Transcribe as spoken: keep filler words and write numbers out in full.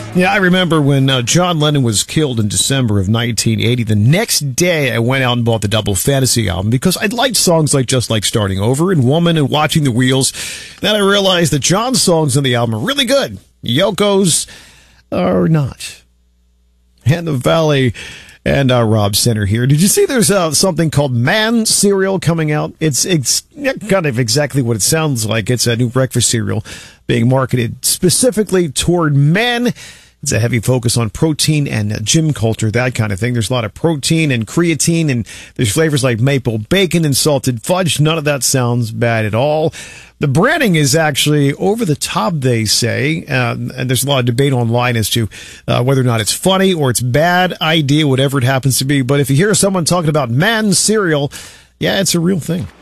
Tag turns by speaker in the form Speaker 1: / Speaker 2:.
Speaker 1: Yeah, I remember when uh, John Lennon was killed in December of nineteen eighty. The next day, I went out and bought the Double Fantasy album because I liked songs like Just Like Starting Over and Woman and Watching the Wheels. Then I realized that John's songs on the album are really good. Yoko's are not. And the Valley and uh, Rob Center here. Did you see there's uh, something called Man cereal coming out? It's it's kind of exactly what it sounds like. It's a new breakfast cereal being marketed specifically toward men. It's a heavy focus on protein and uh, gym culture, that kind of thing. There's a lot of protein and creatine, and there's flavors like maple bacon and salted fudge. None of that sounds bad at all. The branding is actually over the top, they say, uh, and there's a lot of debate online as to uh, whether or not it's funny or it's bad idea, whatever it happens to be. But if you hear someone talking about Man cereal, yeah, it's a real thing.